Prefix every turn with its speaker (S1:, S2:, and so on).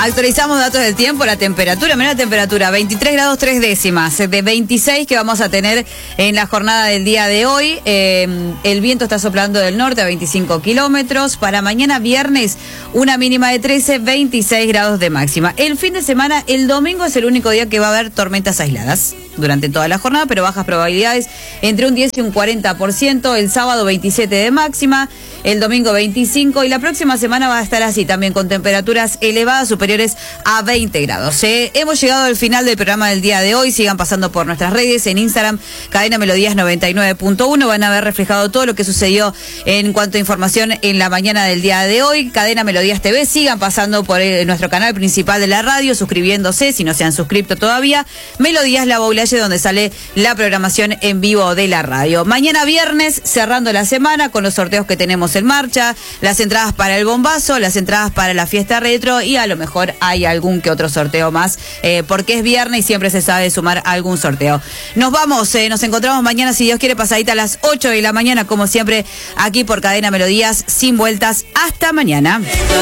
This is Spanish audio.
S1: Actualizamos datos del tiempo, la temperatura, mira la temperatura, 23 grados 3 décimas, de 26 que vamos a tener en la jornada del día de hoy. El viento está soplando del norte a 25 kilómetros. Para mañana viernes, una mínima de 13, 26 grados de máxima. El fin de semana, el domingo es el único día que va a haber tormentas aisladas durante toda la jornada, pero bajas probabilidades, entre un 10 y un 40%. El sábado 27 de máxima, el domingo 25, y la próxima semana va a estar así también, con temperaturas elevadas superiores a 20 grados. Hemos llegado al final del programa del día de hoy. Sigan pasando por nuestras redes, en Instagram, Cadena Melodías 99.1. Van a ver reflejado todo lo que sucedió en cuanto a información en la mañana del día de hoy. Cadena Melodías TV, sigan pasando por nuestro canal principal de la radio, suscribiéndose si no se han suscrito todavía. Melodías La Boulaye, donde sale la programación en vivo de la radio. Mañana viernes, cerrando la semana con los sorteos que tenemos en marcha, las entradas para el bombazo, las entradas para la fiesta retro, y a lo mejor hay algún que otro sorteo más, porque es viernes y siempre se sabe sumar algún sorteo. Nos vamos, nos encontramos mañana, si Dios quiere, pasadita a las 8 de la mañana, como siempre, aquí por Cadena Melodías, sin vueltas. Hasta mañana.